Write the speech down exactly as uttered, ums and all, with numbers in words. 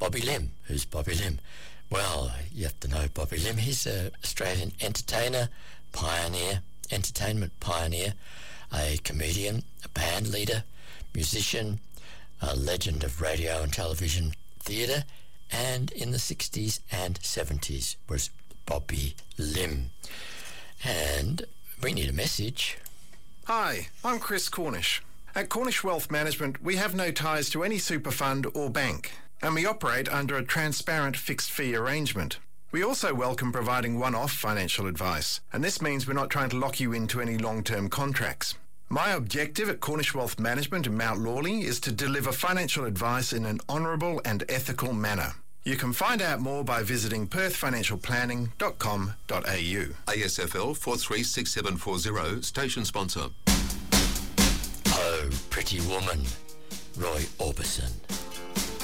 Bobby Lim. Who's Bobby Lim? Well, you have to know Bobby Lim. He's an Australian entertainer, pioneer, entertainment pioneer, a comedian, a band leader, musician, a legend of radio and television theatre, and in the sixties and seventies was Bobby Lim. And we need a message. Hi, I'm Chris Cornish. At Cornish Wealth Management, we have no ties to any super fund or bank, and we operate under a transparent fixed fee arrangement. We also welcome providing one-off financial advice, and this means we're not trying to lock you into any long-term contracts. My objective at Cornish Wealth Management in Mount Lawley is to deliver financial advice in an honourable and ethical manner. You can find out more by visiting perth financial planning dot com dot a u. A S F L four three six seven four zero, station sponsor. Oh, Pretty Woman, Roy Orbison.